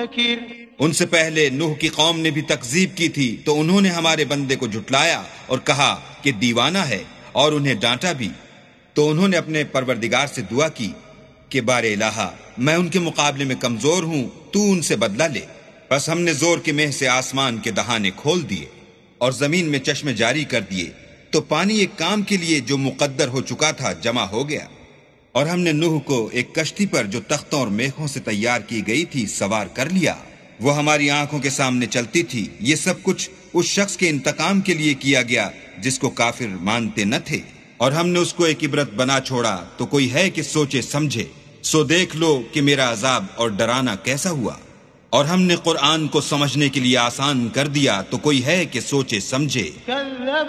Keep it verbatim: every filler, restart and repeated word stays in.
उनसे पहले नूह की कौम ने भी तकजीब की थी, तो उन्होंने हमारे बंदे को झुटलाया और कहा कि दीवाना है, और उन्हें डांटा भी। तो उन्होंने अपने परवरदिगार से दुआ की कि बारे इलाहा, मैं उनके मुकाबले में कमजोर हूं, तू उनसे बदला ले। बस हमने जोर के मेह से आसमान के दहाने खोल दिए और जमीन में चश्मे जारी कर दिए, तो पानी एक काम के लिए जो मुकद्दर हो चुका था जमा हो गया। और हमने नूह को एक कश्ती पर जो तख्तों और मेखों से तैयार की गई थी सवार कर लिया। वो हमारी आंखों के सामने चलती थी। ये सब कुछ उस शख्स के इंतकाम के लिए किया गया जिसको काफिर मानते न थे। और हमने उसको एक इबरत बना छोड़ा, तो कोई है कि सोचे समझे। सो देख लो कि मेरा अजाब और डराना कैसा हुआ। और हमने कुरान को समझने के लिए आसान कर दिया, तो कोई है कि सोचे समझे।